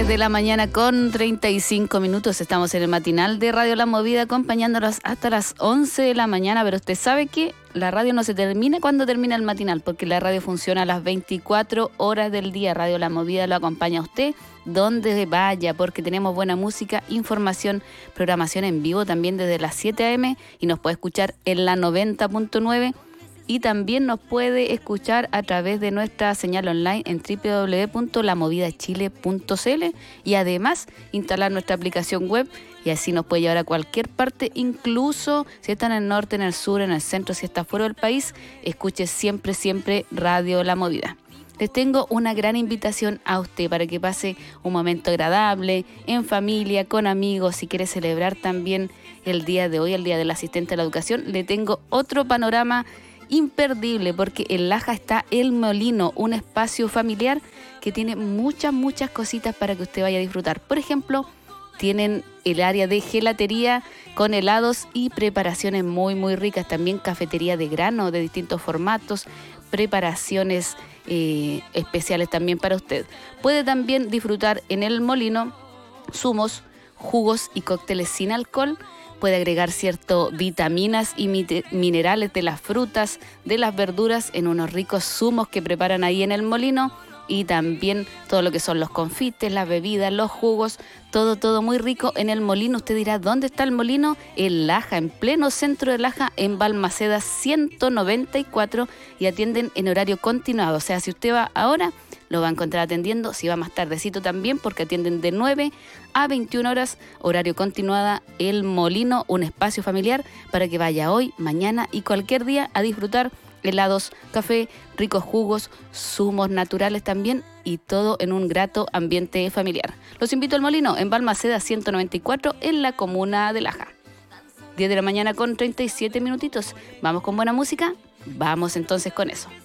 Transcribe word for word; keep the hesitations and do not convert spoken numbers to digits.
diez de la mañana con treinta y cinco minutos. Estamos en el matinal de Radio La Movida acompañándolos hasta las once de la mañana. Pero usted sabe que la radio no se termina cuando termina el matinal, porque la radio funciona a las veinticuatro horas del día. Radio La Movida lo acompaña a usted donde vaya, porque tenemos buena música, información, programación en vivo también desde las siete a eme y nos puede escuchar en la noventa punto nueve. Y también nos puede escuchar a través de nuestra señal online en doble u doble u doble u punto la movida chile punto c l y además instalar nuestra aplicación web y así nos puede llevar a cualquier parte, incluso si está en el norte, en el sur, en el centro, si está fuera del país, escuche siempre, siempre Radio La Movida. Les tengo una gran invitación a usted para que pase un momento agradable, en familia, con amigos, si quiere celebrar también el día de hoy, el Día del Asistente a la Educación. Le tengo otro panorama imperdible, porque en Laja está El Molino, un espacio familiar que tiene muchas, muchas cositas para que usted vaya a disfrutar. Por ejemplo, tienen el área de gelatería con helados y preparaciones muy, muy ricas. También cafetería de grano de distintos formatos, preparaciones eh, especiales también para usted. Puede también disfrutar en El Molino zumos, jugos y cócteles sin alcohol. Puede agregar cierto vitaminas y minerales de las frutas, de las verduras en unos ricos zumos que preparan ahí en El Molino. Y también todo lo que son los confites, las bebidas, los jugos, todo, todo muy rico en El Molino. Usted dirá, ¿dónde está El Molino? En Laja, en pleno centro de Laja, en Balmaceda ciento noventa y cuatro, y atienden en horario continuado. O sea, si usted va ahora, lo va a encontrar atendiendo. Si va más tardecito también, porque atienden de nueve a veintiuna horas, horario continuada. El Molino, un espacio familiar para que vaya hoy, mañana y cualquier día a disfrutar helados, café, ricos jugos, zumos naturales también, y todo en un grato ambiente familiar. Los invito al Molino en Balmaceda ciento noventa y cuatro en la comuna de Laja. diez de la mañana con treinta y siete minutitos. ¿Vamos con buena música? Vamos entonces con eso.